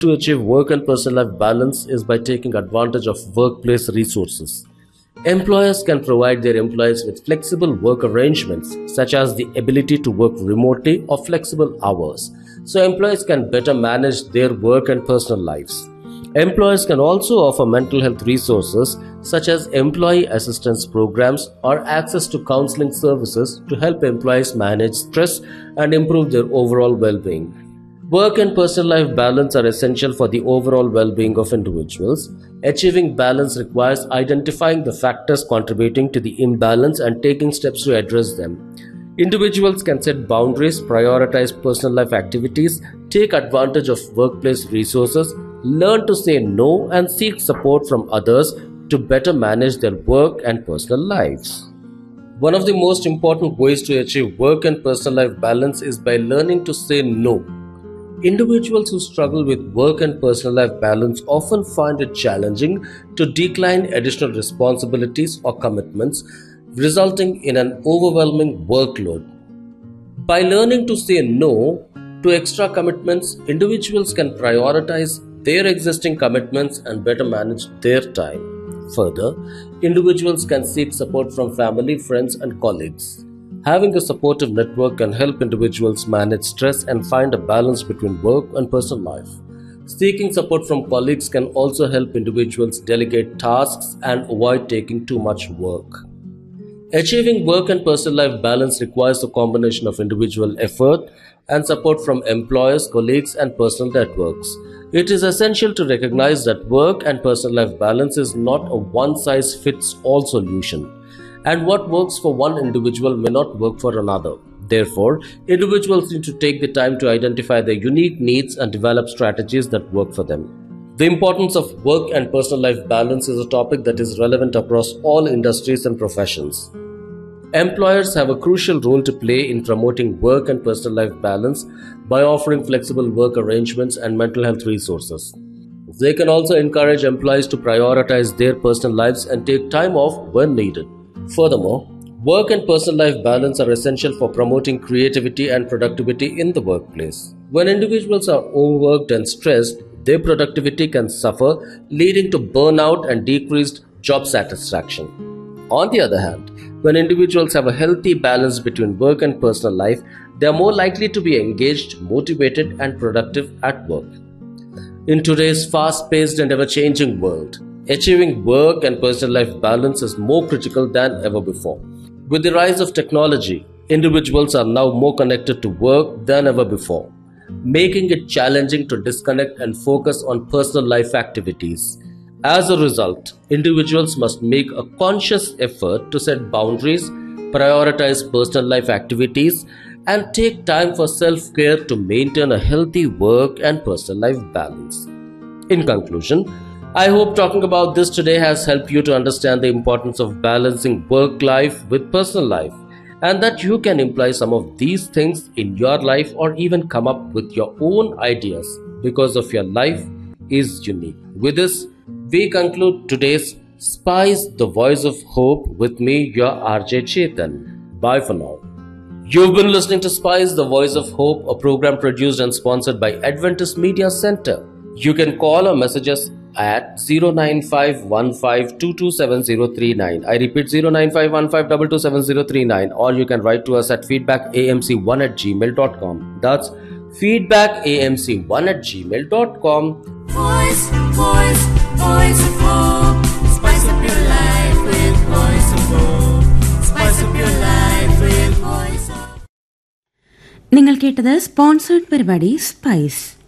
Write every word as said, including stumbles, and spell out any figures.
to achieve work and personal life balance is by taking advantage of workplace resources. Employers can provide their employees with flexible work arrangements, such as the ability to work remotely or flexible hours, so employees can better manage their work and personal lives. Employers can also offer mental health resources, such as employee assistance programs or access to counseling services to help employees manage stress and improve their overall well-being. Work and personal life balance are essential for the overall well-being of individuals. Achieving balance requires identifying the factors contributing to the imbalance and taking steps to address them. Individuals can set boundaries, prioritize personal life activities, take advantage of workplace resources, learn to say no, and seek support from others to better manage their work and personal lives. One of the most important ways to achieve work and personal life balance is by learning to say no. Individuals who struggle with work and personal life balance often find it challenging to decline additional responsibilities or commitments, resulting in an overwhelming workload. By learning to say no to extra commitments, individuals can prioritize their existing commitments and better manage their time. Further, individuals can seek support from family, friends, and colleagues. Having a supportive network can help individuals manage stress and find a balance between work and personal life. Seeking support from colleagues can also help individuals delegate tasks and avoid taking too much work. Achieving work and personal life balance requires a combination of individual effort and support from employers, colleagues, and personal networks. It is essential to recognize that work and personal life balance is not a one-size-fits-all solution, and what works for one individual may not work for another. Therefore, individuals need to take the time to identify their unique needs and develop strategies that work for them. The importance of work and personal life balance is a topic that is relevant across all industries and professions. Employers have a crucial role to play in promoting work and personal life balance by offering flexible work arrangements and mental health resources. They can also encourage employees to prioritize their personal lives and take time off when needed. Furthermore, work and personal life balance are essential for promoting creativity and productivity in the workplace. When individuals are overworked and stressed, their productivity can suffer, leading to burnout and decreased job satisfaction. On the other hand, when individuals have a healthy balance between work and personal life, they are more likely to be engaged, motivated, and productive at work. In today's fast-paced and ever-changing world, achieving work and personal life balance is more critical than ever before. With the rise of technology, individuals are now more connected to work than ever before, making it challenging to disconnect and focus on personal life activities. As a result, individuals must make a conscious effort to set boundaries, prioritize personal life activities, and take time for self-care to maintain a healthy work and personal life balance. In conclusion, I hope talking about this today has helped you to understand the importance of balancing work life with personal life, and that you can imply some of these things in your life or even come up with your own ideas because of your life is unique. With this, we conclude today's Spice the Voice of Hope with me, your R J Chetan. Bye for now. You've been listening to Spice the Voice of Hope, a program produced and sponsored by Adventist Media Center. You can call or message us at zero nine five one five two two seven zero three nine. I repeat, zero nine five one five two two seven zero three nine, or you can write to us at feedback a m c one at gmail dot com. That's feedback a m c one at gmail dot com. Voice, voice, voice of hope. Spice up your life with voice of hope. Spice up your life with voice of. നിങ്ങൾ കേട്ടത് sponsored പരിപാടി spice.